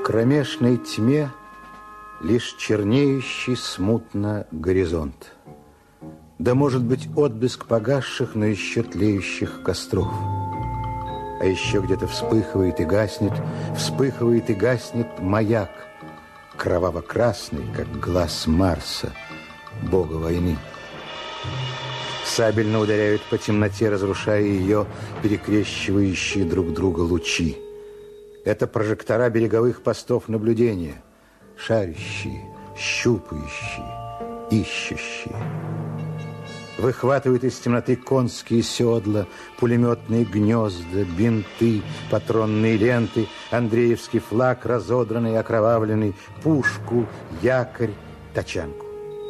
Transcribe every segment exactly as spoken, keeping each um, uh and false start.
кромешной тьме лишь чернеющий смутно горизонт. Да, может быть, отблеск погасших, но еще тлеющих костров. А еще где-то вспыхивает и гаснет, вспыхивает и гаснет маяк, кроваво-красный, как глаз Марса, бога войны. Сабельно ударяют по темноте, разрушая ее перекрещивающие друг друга лучи. Это прожектора береговых постов наблюдения, шарящие, щупающие, ищущие. Выхватывают из темноты конские седла, пулеметные гнезда, бинты, патронные ленты, Андреевский флаг, разодранный и окровавленный, пушку, якорь, тачанку.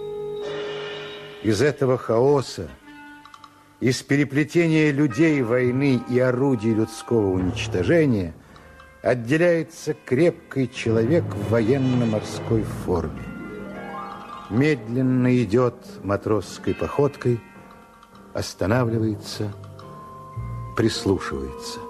Из этого хаоса, из переплетения людей войны и орудий людского уничтожения отделяется крепкий человек в военно-морской форме. Медленно идет матросской походкой, останавливается, прислушивается.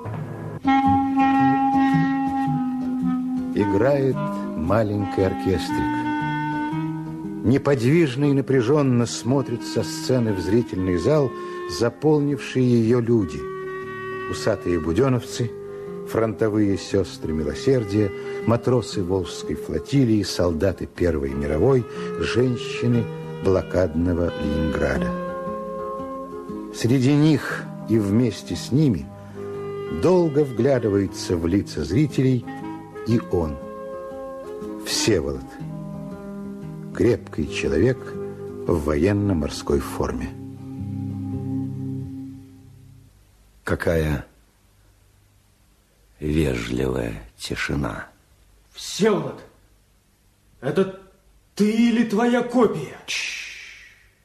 Играет маленький оркестрик. Неподвижно и напряженно смотрят со сцены в зрительный зал заполнившие ее люди. Усатые буденовцы, фронтовые сестры милосердия, матросы Волжской флотилии, солдаты Первой мировой, женщины блокадного Ленинграда. Среди них и вместе с ними долго вглядывается в лица зрителей и он, Всеволод, крепкий человек в военно-морской форме. Какая вежливая тишина. Всеволод, это ты или твоя копия? Чш.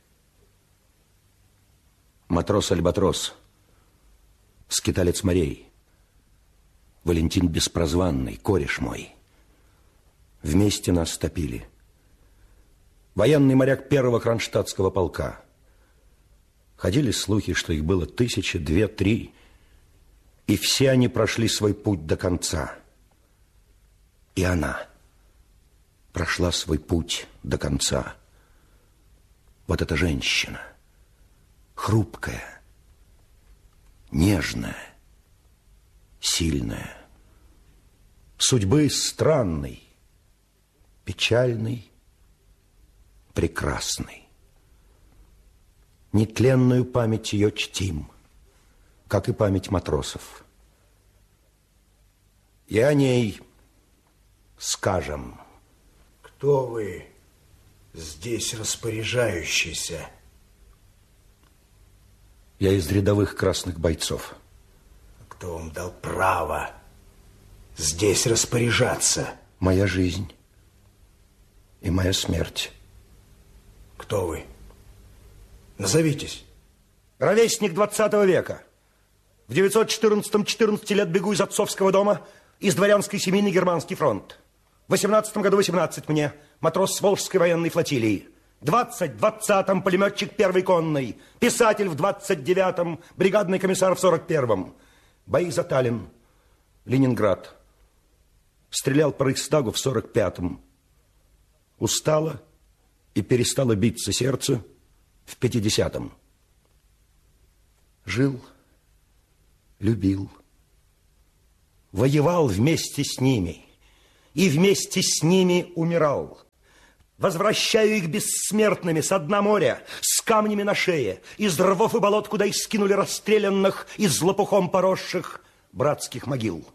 Матрос Альбатрос, скиталец морей, Валентин Беспрозванный, кореш мой. Вместе нас топили. Военный моряк первого кронштадтского полка. Ходили слухи, что их было тысяча, две, три, и все они прошли свой путь до конца. И она прошла свой путь до конца. Вот эта женщина, хрупкая, нежная, сильная, судьбы странной, печальной, прекрасной. Нетленную память ее чтим, как и память матросов. И о ней скажем. Кто вы здесь распоряжающийся? Я из рядовых красных бойцов. Кто вам дал право здесь распоряжаться? Моя жизнь и моя смерть. Кто вы? Назовитесь. Ровесник двадцатого века. В девятьсот четырнадцатом четырнадцати лет бегу из отцовского дома, из дворянской семьи на германский фронт. В восемнадцатом году восемнадцать мне, матрос с Волжской военной флотилии. двадцать двадцатом пулеметчик первой конной, писатель в двадцать девятом, бригадный комиссар в сорок первом. Бои за Таллин, Ленинград. Стрелял по Рейхстагу в сорок пятом. Устало и перестало биться сердце в пятидесятом. Жил, любил, воевал вместе с ними и вместе с ними умирал. Возвращаю их бессмертными с дна моря, с камнями на шее, из рвов и болот, куда их скинули расстрелянных, из лопухом поросших братских могил.